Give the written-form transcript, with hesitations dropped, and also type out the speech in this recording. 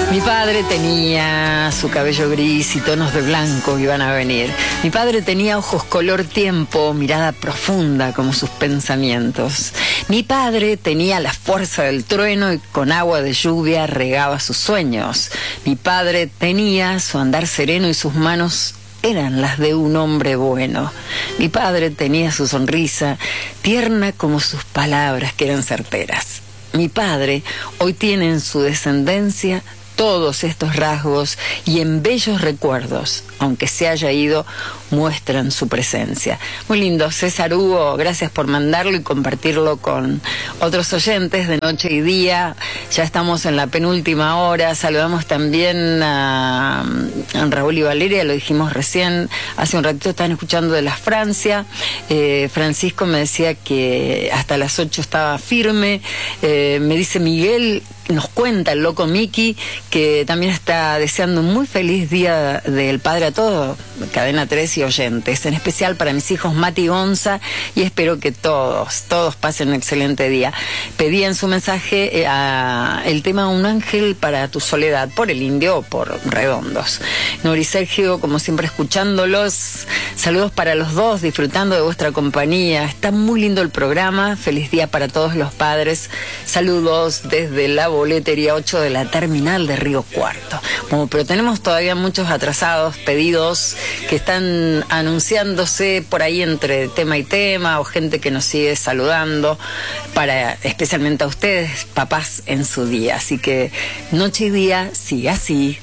Mi padre tenía su cabello gris y tonos de blanco que iban a venir. Mi padre tenía ojos color tiempo, mirada profunda como sus pensamientos. Mi padre tenía la fuerza del trueno y con agua de lluvia regaba sus sueños. Mi padre tenía su andar sereno y sus manos eran las de un hombre bueno. Mi padre tenía su sonrisa tierna como sus palabras que eran certeras. Mi padre hoy tiene en su descendencia todos estos rasgos y en bellos recuerdos, aunque se haya ido, muestran su presencia. Muy lindo, César Hugo, gracias por mandarlo y compartirlo con otros oyentes de Noche y Día. Ya estamos en la penúltima hora. Saludamos también a Raúl y Valeria, lo dijimos recién, hace un ratito estaban escuchando de la Francia. Francisco me decía que hasta las 8 estaba firme. Me dice Miguel, nos cuenta el loco Miki, que también está deseando un muy feliz Día del Padre a todos, Cadena 3 y oyentes, en especial para mis hijos Mati y Gonza, y espero que todos pasen un excelente día. Pedí en su mensaje el tema Un ángel para tu soledad, por el Indio o por Redondos. Nuri Sergio, como siempre, escuchándolos. Saludos para los dos, disfrutando de vuestra compañía. Está muy lindo el programa. Feliz día para todos los padres. Saludos desde la boletería 8 de la terminal de Río Cuarto. Bueno, pero tenemos todavía muchos atrasados, pedidos que están anunciándose por ahí entre tema y tema, o gente que nos sigue saludando, para especialmente a ustedes, papás, en su día. Así que Noche y Día sigue así.